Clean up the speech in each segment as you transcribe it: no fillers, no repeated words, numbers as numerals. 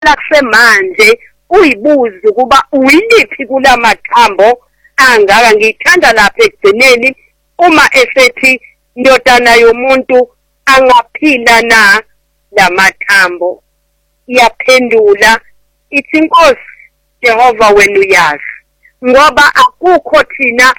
kusemanje uyibuze ukuba uyiliphi kulamathambo angaka. Ngithanda lapha ekugcineni uma esethi indodana yomuntu angaphila na lamathambo, iyaphendula ithi Nkosi Jehova wena uyazi, ngoba akukho thina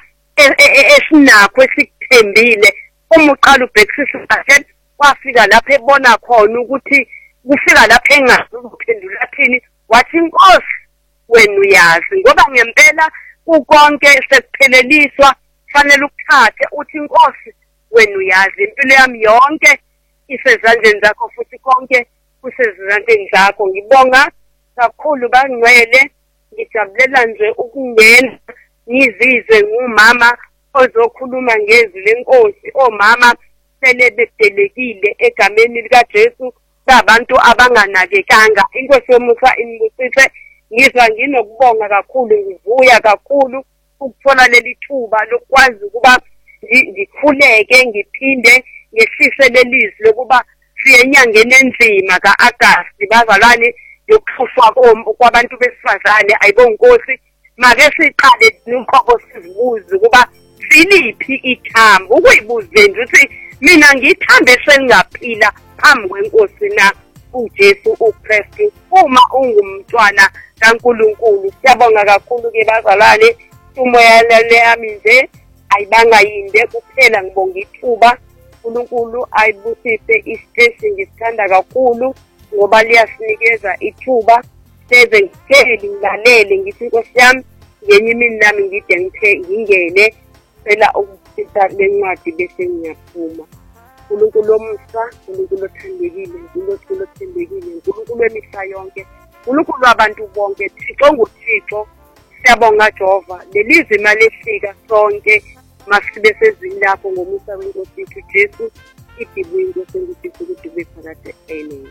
esinakho esikuthembile. Uma uqala ubhekisisa wafika lapha ebona khona ukuthi kufika lapha engazi ukuphendula thini, wathi Nkosi wena uyazi, ngoba ngempela ukonke sekupheleliswa fanele ukuthathe uthi Nkosi wena uyazi, impilo yami yonke isezandleni zakho futhi konke kusezandleni zakho. Ngibonga kakhulu bangcwele, ngijabulela nje ukungena ngizizwe ngumama ozokhuluma ngezwi lenkosi. Omama sele bedelekile egameni lika Jesu, abantu abanganakekanga. Inkosi yomusa inibusise. Ngizwa nginokubonga kakhulu, ngivuya kakhulu ukuthola leli thuba lokwazi ukuba ngikhuleke ngiphinde ngehlise lelizwi lokuba siye enyangeni enzima ka-Agasti bazalwane yokuhlushwa kwabantu besifazane. Ayibonkosi, make siqale noqobo sizibuze ukuba siliphi ithambo, ukuyibuze nje ukuthi mina ngithambe sengaphila phambi kwenkosi na uJesu uKristu uma ungumntwana kaNkulunkulu. Siyabonga kakhulu ke bazalwane, umoya yami nje ayibanga yinde kuphela. Ngibonga ithuba, uNkulunkulu ayibusise isiteshi, ngisithanda kakhulu ngoba liyasinikeza ithuba seze ngithele ngilalele ngithi Nkosi yami ngenye imini nami ngide ngingene phela ukuthatha lencwadi bese ngiyaphuma. uNkulunkulu omusa, uNkulunkulu othandekile, uNkulunkulu othembekile, uNkulunkulu wemihla yonke, uNkulunkulu wabantu bonke, Thixo nguThixo. Siyabonga Jehova, lelizwi malefika sonke masibe sezwini lakho ngomusa weNkosi yethu Jesu, idibwe inkosi engithixo kudube phakade. Amen.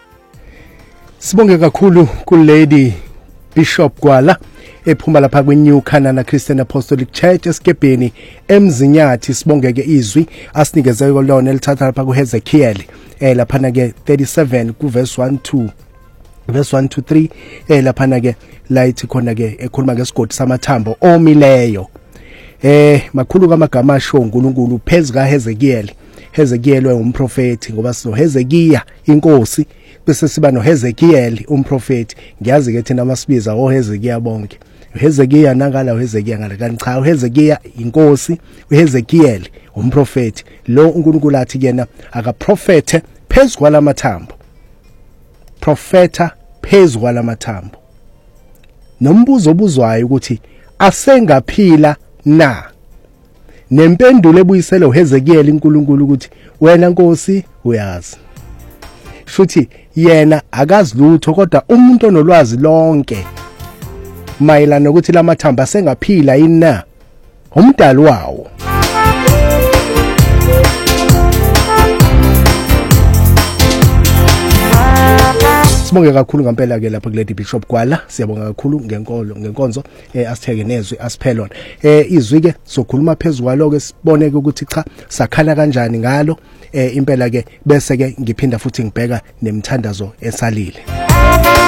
Sibonge kakhulu kulady Bishop Gwala ephuma lapha kweNew Canaan Christian Apostolic Church eSkebheni eMzinyathi. Sibongeke izwi asinikeze lona elithatha lapha kuHezekiel lapha ke 37 kuverse 1 to verse 1 to 3 lapha ke light khona ke ekhuluma ngesigodi samathambo omileyo. Makhulu kamagama asho uNkulunkulu phezulu kaHezekiel. Hezekiel wayumprofeti ngoba sino Hezekiya inkosi bese siba no Hezekiel umprofeti. Ngiyazi ke thina masibiza oHezekiya bonke. uHezekiya nangala uHezekiya ngale kanti cha uHezekiya inkosi, uHezekiel umprofeti. Lo uNkulunkulu athi yena akaprofete phezulu kwalamathambo. Profeta phezulu kwalamathambo. Nombuzo obuzwayo ukuthi asengaphila na? Nempendulo ebuyisela uHezekiel uNkulunkulu ukuthi wena Nkosi uyazi. Futhi yena akazi lutho kodwa umuntu onolwazi lonke mayelana ukuthi lamathambo asengaphila yini na, umdali wawo. Sibonge kakhulu ngempela ke lapha kulady Bishop Gwala. Siyabonga kakhulu ngenkonzo asitheke nezwi asiphelona. Izwi ke sokhuluma phezulu kwalo ke sibone ke ukuthi cha sakhala kanjani ngalo impela ke bese ke ngiphinda futhi ngibheka nemthandazo esalile.